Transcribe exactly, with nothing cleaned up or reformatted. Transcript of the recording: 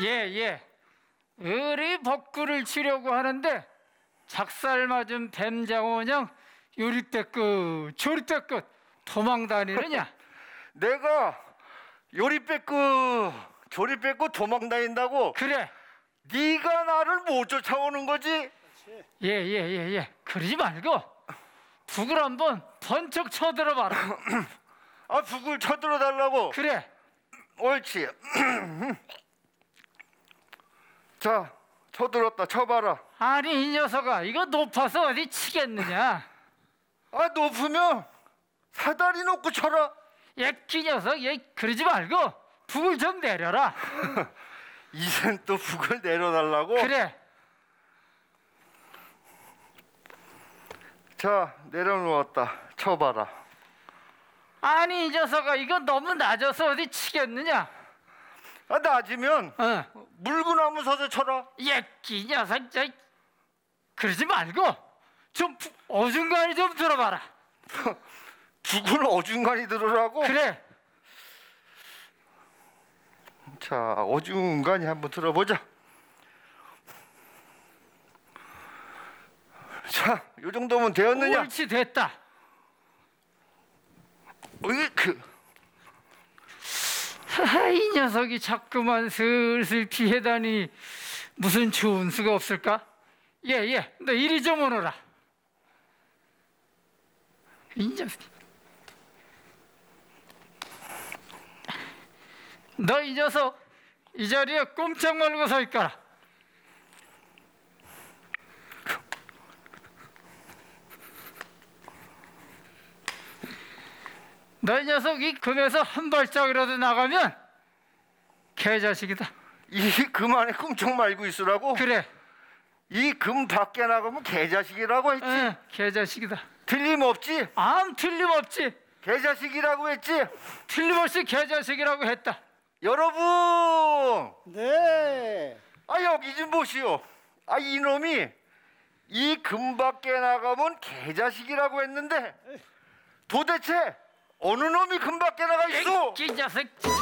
예, 예. 의리 복구를 치려고 하는데 작살 맞은 뱀장어냥 요리때끝 조리때끝 도망 다니느냐? 내가 요리 뺏고 조리 뺏고 도망 다닌다고? 그래. 네가 나를 못 쫓아오는 거지? 예, 예, 예, 예. 그러지 말고 북을 한번 번쩍 쳐들어봐라. 아, 북을 쳐들어 달라고? 그래. 옳지. 자, 쳐들었다. 쳐봐라. 아니 이 녀석아, 이거 높아서 어디 치겠느냐? 아, 높으면 사다리 놓고 쳐라. 예끼 녀석, 얘 그러지 말고 북을 좀 내려라. 이젠 또 북을 내려달라고? 그래. 자, 내려놓았다. 쳐봐라. 아니 이 녀석아, 이거 너무 낮아서 어디 치겠느냐? 아, 낮으면 어. 물구나무 서서 쳐라. 예끼 녀석, 저 그러지 말고 좀 부- 어중간히 좀 들어봐라. 북을 어중간히 들으라고? 그래. 자, 어중간히 한번 들어보자. 자, 요 정도면 되었느냐? 옳지, 됐다. 어이, 그 하하, 이 녀석이 자꾸만 슬슬 피해다니 무슨 좋은 수가 없을까? 예예, 너 이리 좀 오너라. 이 녀석, 너 이 녀석 이 자리에 꼼짝 말고 서 있거라. 너 이 녀석 이 금에서 한 발짝이라도 나가면 개자식이다. 이 금안에 끔찍 말고 있으라고? 그래. 이 금 밖에 나가면 개자식이라고 했지? 응, 개자식이다. 틀림없지? 암 틀림없지. 개자식이라고 했지? 틀림없이 개자식이라고 했다. 여러분! 네. 아, 여기 좀 보시오. 아, 이놈이 이 금 밖에 나가면 개자식이라고 했는데 도대체 어느 놈이 금 밖에 나가 있어? 이 녀석.